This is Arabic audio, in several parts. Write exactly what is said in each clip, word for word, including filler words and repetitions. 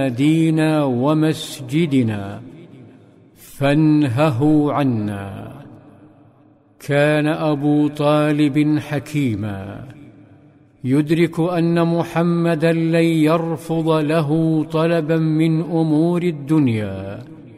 نادينا ومسجدنا فانهه عنا. كان أبو طالب حكيما يدرك أن محمدًا لن يرفض له طلبًا من أمور الدنيا،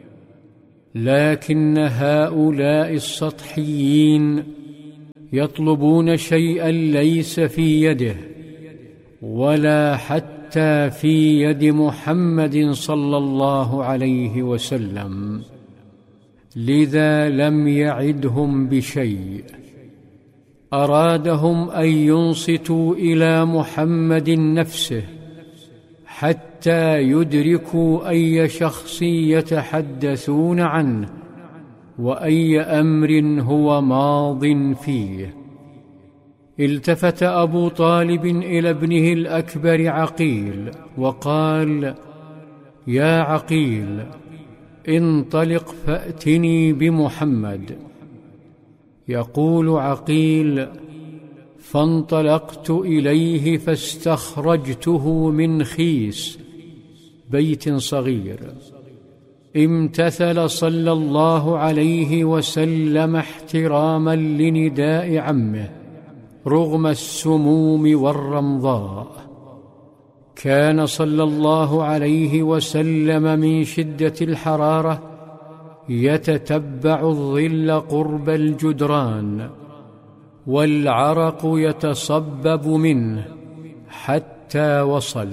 لكن هؤلاء السطحيين يطلبون شيئًا ليس في يده ولا حتى في يد محمد صلى الله عليه وسلم، لذا لم يعدهم بشيء. أرادهم أن ينصتوا إلى محمد نفسه حتى يدركوا أي شخص يتحدثون عنه وأي أمر هو ماض فيه. التفت أبو طالب إلى ابنه الأكبر عقيل وقال: يا عقيل، انطلق فأتني بمحمد. يقول عقيل: فانطلقت إليه فاستخرجته من خيس، بيت صغير. امتثل صلى الله عليه وسلم احتراما لنداء عمه رغم السموم والرمضاء. كان صلى الله عليه وسلم من شدة الحرارة يتتبع الظل قرب الجدران، والعرق يتصبب منه حتى وصل.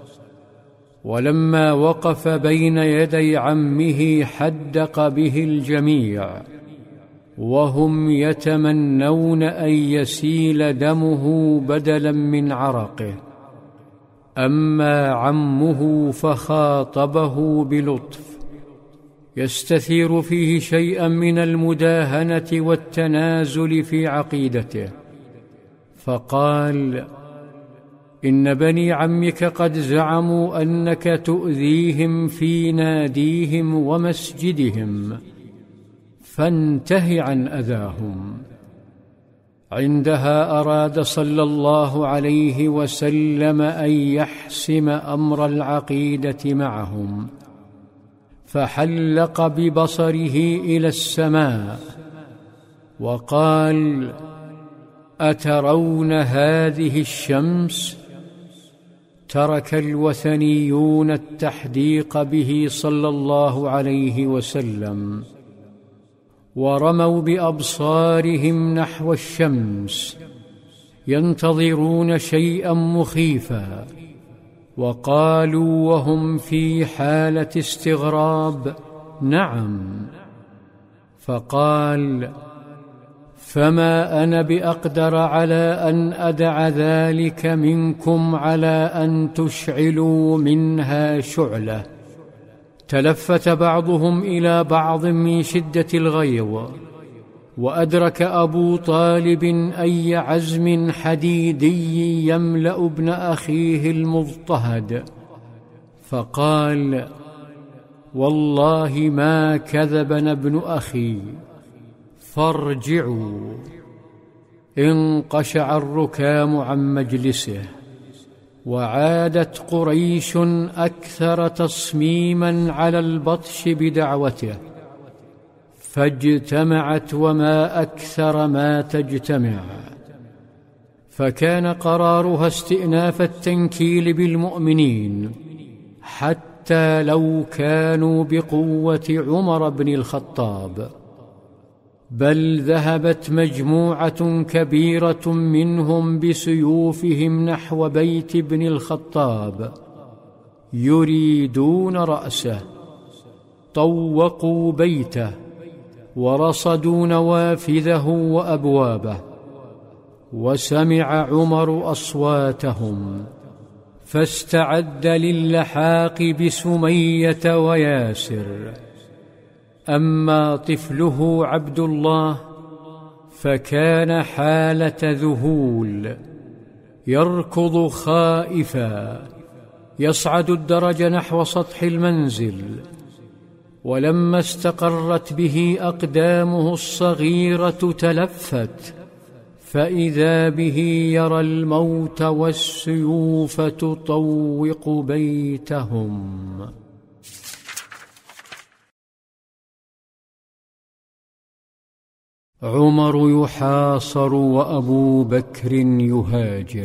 ولما وقف بين يدي عمه حدق به الجميع، وهم يتمنون أن يسيل دمه بدلا من عرقه. أما عمه فخاطبه بلطف يستثير فيه شيئا من المداهنة والتنازل في عقيدته، فقال: إن بني عمك قد زعموا أنك تؤذيهم في ناديهم ومسجدهم، فانته عن أذاهم. عندها أراد صلى الله عليه وسلم أن يحسم أمر العقيدة معهم، فحلق ببصره إلى السماء وقال: أترون هذه الشمس؟ ترك الوثنيون التحديق به صلى الله عليه وسلم ورموا بأبصارهم نحو الشمس ينتظرون شيئا مخيفا، وقالوا وهم في حالة استغراب: نعم. فقال: فما أنا بأقدر على أن أدع ذلك منكم على أن تشعلوا منها شعلة. تلفت بعضهم إلى بعض من شدة الغيظ، وأدرك أبو طالب أي عزم حديدي يملأ ابن أخيه المضطهد، فقال: والله ما كذبنا ابن أخي، فارجعوا. انقشع الركام عن مجلسه، وعادت قريش أكثر تصميما على البطش بدعوته، فاجتمعت وما أكثر ما تجتمع. فكان قرارها استئناف التنكيل بالمؤمنين حتى لو كانوا بقوة عمر بن الخطاب، بل ذهبت مجموعة كبيرة منهم بسيوفهم نحو بيت ابن الخطاب يريدون رأسه. طوقوا بيته ورصدوا نوافذه وأبوابه، وسمع عمر أصواتهم فاستعد للحاق بسمية وياسر. أما طفله عبد الله فكان حالة ذهول، يركض خائفا يصعد الدرج نحو سطح المنزل، ولما استقرت به أقدامه الصغيرة تلفت فإذا به يرى الموت والسيوف تطوق بيتهم. عمر يحاصر وأبو بكر يهاجر.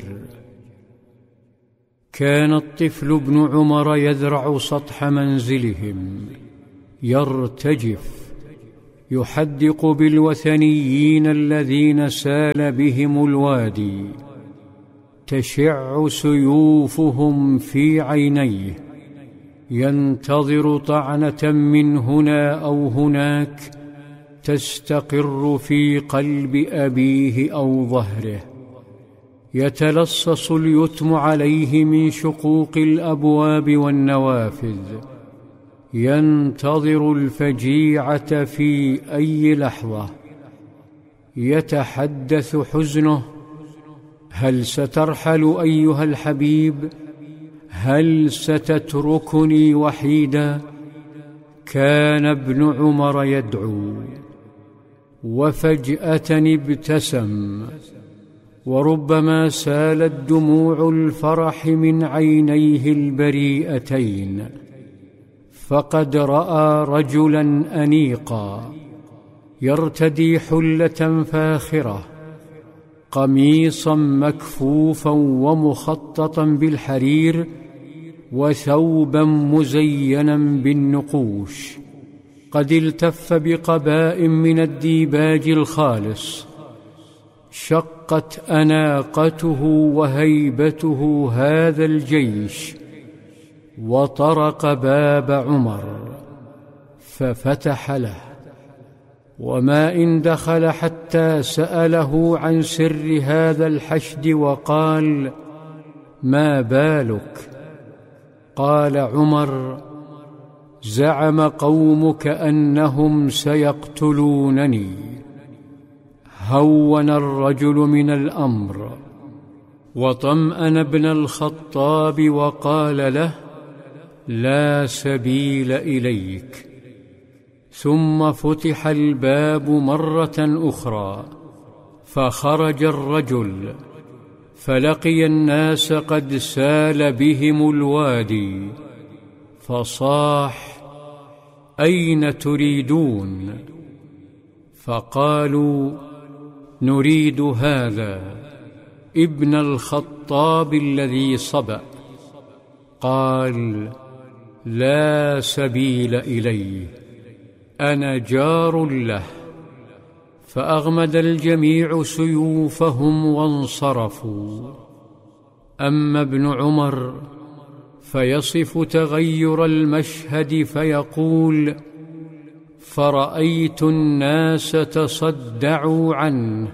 كان الطفل ابن عمر يذرع سطح منزلهم، يرتجف، يحدق بالوثنيين الذين سال بهم الوادي، تشع سيوفهم في عينيه، ينتظر طعنة من هنا أو هناك تستقر في قلب أبيه أو ظهره. يتلصص اليتم عليه من شقوق الأبواب والنوافذ، ينتظر الفجيعة في أي لحظة. يتحدث حزنه: هل سترحل أيها الحبيب؟ هل ستتركني وحيدا؟ كان ابن عمر يدعو، وفجأة ابتسم، وربما سالت دموع الفرح من عينيه البريئتين، فقد رأى رجلا أنيقا يرتدي حلة فاخرة، قميصا مكفوفا ومخططا بالحرير، وثوبا مزينا بالنقوش، قد التف بقباء من الديباج الخالص. شقت أناقته وهيبته هذا الجيش، وطرق باب عمر ففتح له، وما إن دخل حتى سأله عن سر هذا الحشد وقال: ما بالك؟ قال عمر: زعم قومك أنهم سيقتلونني. هون الرجل من الأمر، وطمأن ابن الخطاب وقال له: لا سبيل إليك. ثم فتح الباب مرة أخرى، فخرج الرجل، فلقي الناس قد سال بهم الوادي، فصاح: أين تريدون؟ فقالوا: نريد هذا ابن الخطاب الذي صبأ. قال: لا سبيل إليه، أنا جار له. فأغمد الجميع سيوفهم وانصرفوا. أما ابن عمر فيصف تغير المشهد فيقول: فرأيت الناس تصدعوا عنه،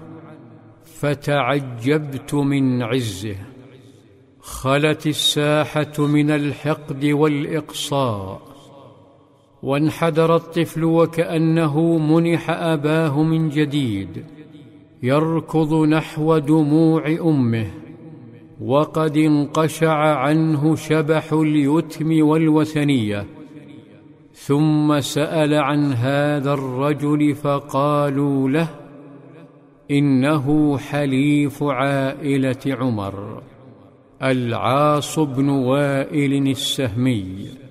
فتعجبت من عزه. خلت الساحة من الحقد والإقصاء، وانحدر الطفل وكأنه منح أباه من جديد، يركض نحو دموع أمه، وقد انقشع عنه شبح اليتم والوثنية. ثم سأل عن هذا الرجل، فقالوا له: إنه حليف عائلة عمر، العاص بن وائل السهمي.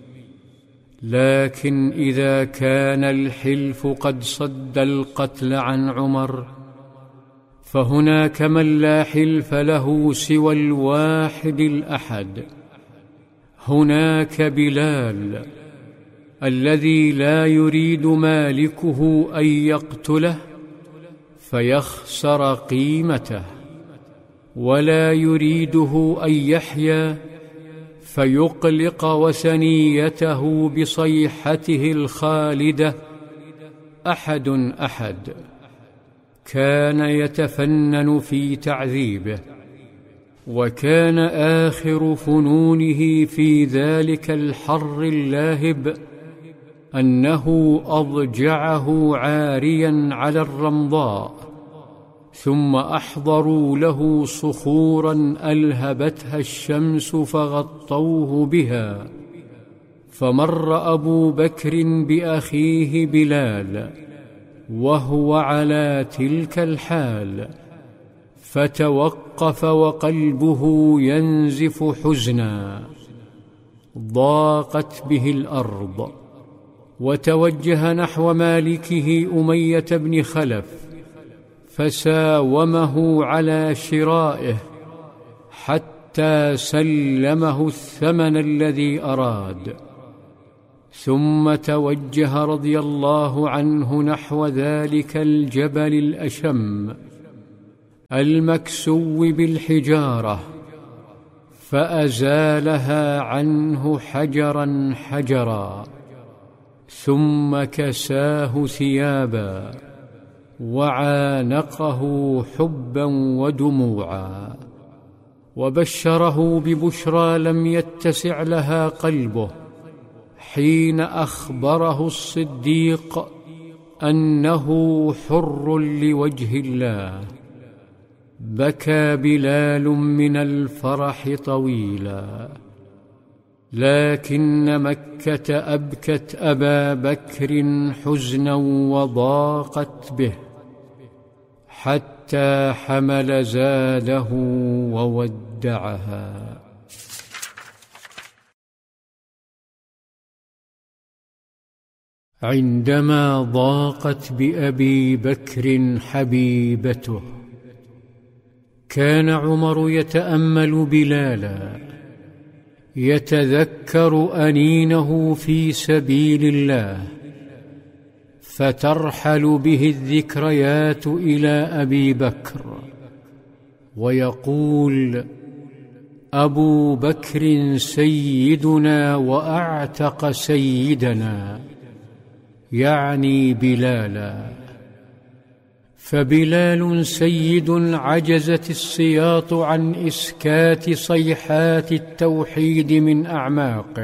لكن إذا كان الحلف قد صد القتل عن عمر، فهناك من لا حلف له سوى الواحد الأحد. هناك بلال الذي لا يريد مالكه أن يقتله فيخسر قيمته، ولا يريده أن يحيا فيقلق وثنيته بصيحته الخالدة: أحد أحد. كان يتفنن في تعذيبه، وكان آخر فنونه في ذلك الحر اللاهب أنه أضجعه عاريا على الرمضاء، ثم أحضروا له صخورا ألهبتها الشمس فغطوه بها. فمر أبو بكر بأخيه بلال وهو على تلك الحال، فتوقف وقلبه ينزف حزنا. ضاقت به الأرض، وتوجه نحو مالكه أمية بن خلف فساومه على شرائه حتى سلمه الثمن الذي أراد، ثم توجه رضي الله عنه نحو ذلك الجبل الأشم المكسو بالحجارة فأزالها عنه حجرا حجرا، ثم كساه ثيابا وعانقه حبا ودموعا، وبشره ببشرى لم يتسع لها قلبه حين أخبره الصديق أنه حر لوجه الله. بكى بلال من الفرح طويلا، لكن مكة أبكت أبا بكر حزنا وضاقت به حتى حمل زاده وودعها. عندما ضاقت بأبي بكر حبيبته كان عمر يتأمل بلالا يتذكر أنينه في سبيل الله، فترحل به الذكريات إلى أبي بكر ويقول: أبو بكر سيدنا وأعتق سيدنا، يعني بلالا. فبلال سيد عجزت السياط عن إسكات صيحات التوحيد من أعماقه،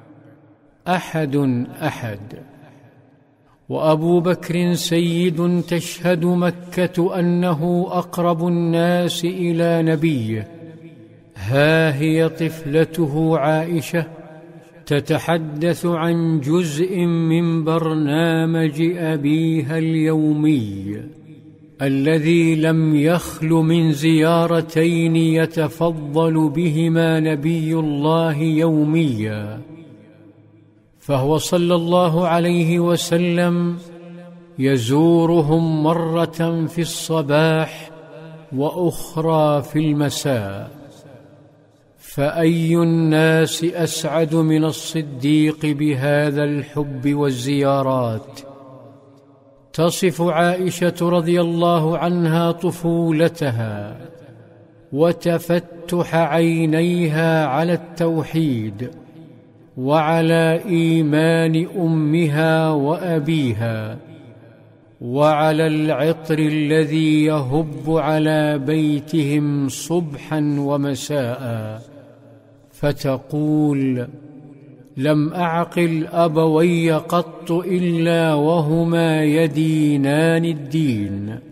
أحد أحد. وأبو بكر سيد تشهد مكة أنه أقرب الناس إلى نبيه، ها هي طفلته عائشة تتحدث عن جزء من برنامج أبيها اليومي الذي لم يخل من زيارتين يتفضل بهما نبي الله يوميا، فهو صلى الله عليه وسلم يزورهم مرة في الصباح وأخرى في المساء. فأي الناس أسعد من الصديق بهذا الحب والزيارات؟ تصف عائشة رضي الله عنها طفولتها وتفتح عينيها على التوحيد وعلى إيمان أمها وأبيها وعلى العطر الذي يهب على بيتهم صبحا ومساء، فتقول: لم أعقل أبوي قط إلا وهما يدينان الدين،